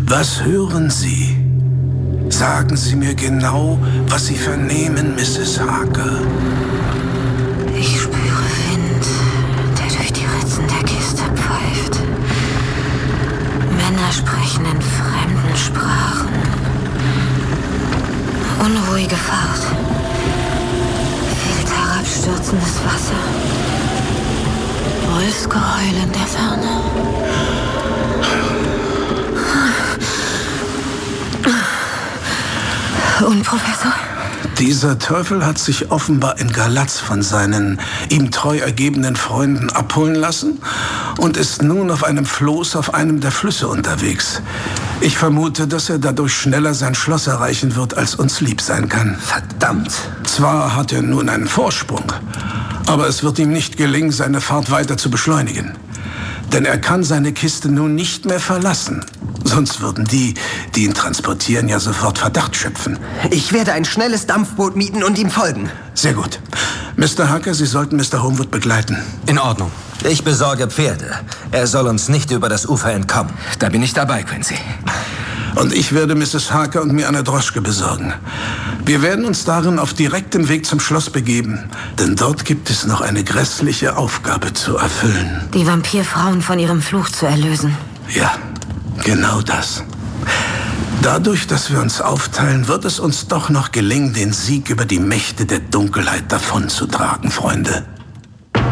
Was hören Sie? Sagen Sie mir genau, was Sie vernehmen, Mrs. Harker. Ich spüre Wind, der durch die Ritzen der Kiste pfeift. Männer sprechen in fremden Sprachen. Unruhige Fahrt. Wild herabstürzendes Wasser. Wolfsgeheul in der Ferne. Und, Professor? Dieser Teufel hat sich offenbar in Galatz von seinen ihm treu ergebenen Freunden abholen lassen und ist nun auf einem Floß auf einem der Flüsse unterwegs. Ich vermute, dass er dadurch schneller sein Schloss erreichen wird, als uns lieb sein kann. Verdammt! Zwar hat er nun einen Vorsprung, aber es wird ihm nicht gelingen, seine Fahrt weiter zu beschleunigen. Denn er kann seine Kiste nun nicht mehr verlassen. Sonst würden die ihn transportieren, ja sofort Verdacht schöpfen. Ich werde ein schnelles Dampfboot mieten und ihm folgen. Sehr gut. Mr. Harker, Sie sollten Mr. Homewood begleiten. In Ordnung. Ich besorge Pferde. Er soll uns nicht über das Ufer entkommen. Da bin ich dabei, Quincy. Und ich werde Mrs. Harker und mir eine Droschke besorgen. Wir werden uns darin auf direktem Weg zum Schloss begeben. Denn dort gibt es noch eine grässliche Aufgabe zu erfüllen. Die Vampirfrauen von ihrem Fluch zu erlösen. Ja, genau das. Dadurch, dass wir uns aufteilen, wird es uns doch noch gelingen, den Sieg über die Mächte der Dunkelheit davonzutragen, Freunde.